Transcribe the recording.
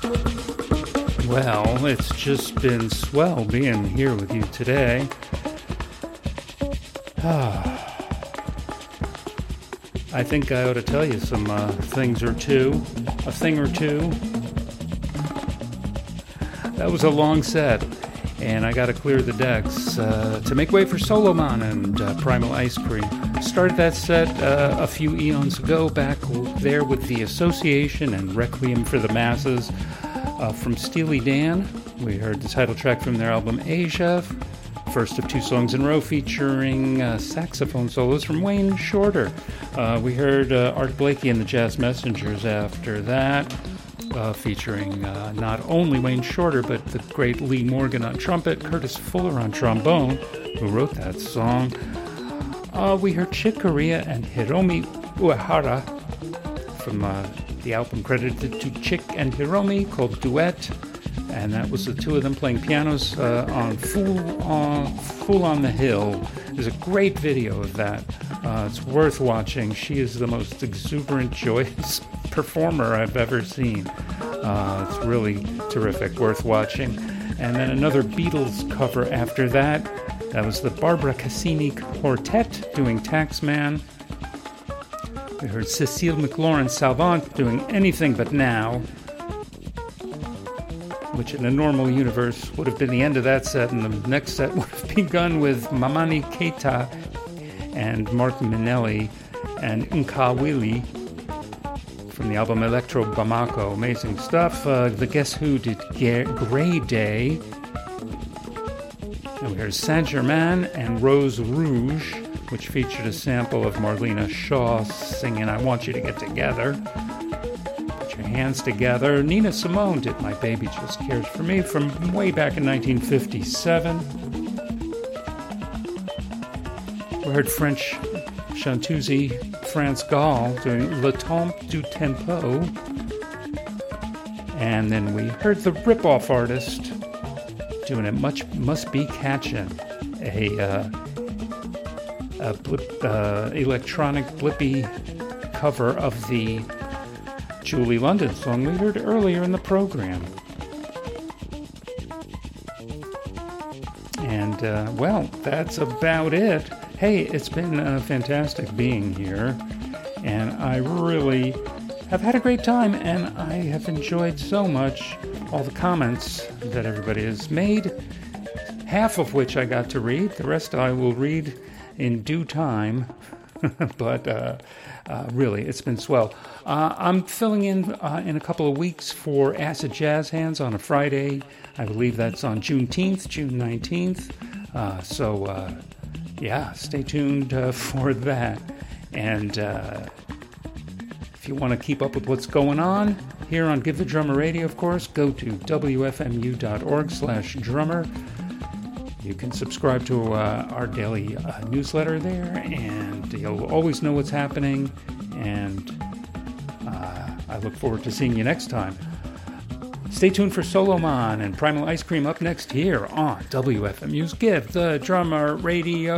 Well, it's just been swell being here with you today. I think I ought to tell you some a thing or two. That was a long set, and I got to clear the decks to make way for Soloman and Primal Ice Cream. Started that set a few eons ago, back there with the Association and Requiem for the Masses. From Steely Dan, we heard the title track from their album Asia, first of two songs in a row featuring saxophone solos from Wayne Shorter. We heard Art Blakey and the Jazz Messengers after that, featuring not only Wayne Shorter, but the great Lee Morgan on trumpet, Curtis Fuller on trombone, who wrote that song. We heard Chick Corea and Hiromi Uehara from the album credited to Chick and Hiromi called Duet, and that was the two of them playing pianos on Fool on the Hill. There's a great video of that. It's worth watching. She is the most exuberant, joyous performer I've ever seen. It's really terrific, worth watching. And then another Beatles cover after that. That was the Barbara Cassini Quartet doing Taxman. We heard Cécile McLaurin-Salvant doing Anything But Now, which in a normal universe would have been the end of that set, and the next set would have begun with Mamani Keita and Mark Minnelli and Nkawili from the album Electro Bamako. Amazing stuff. The Guess Who did Grey Day. And we heard Saint-Germain and Rose Rouge, which featured a sample of Marlena Shaw singing I Want You to Get Together. Put your hands together. Nina Simone did My Baby Just Cares For Me from way back in 1957. We heard French chanteuse France Gall doing Le Temps du Tempo. And then we heard the Rip-Off Artist doing It Must Be Catchin', electronic blippy cover of the Julie London song we heard earlier in the program. And, well, that's about it. Hey, it's been fantastic being here, and I really have had a great time, and I have enjoyed so much all the comments that everybody has made, half of which I got to read. The rest I will read in due time, but really, it's been swell. I'm filling in a couple of weeks for Acid Jazz Hands on a Friday. I believe that's on June 19th. So, stay tuned for that. And if you want to keep up with what's going on here on Give the Drummer Radio, of course, go to wfmu.org/drummer. You can subscribe to our daily newsletter there, and you'll always know what's happening. And I look forward to seeing you next time. Stay tuned for Soloman and Primal Ice Cream up next here on WFMU's Give the Drummer Radio.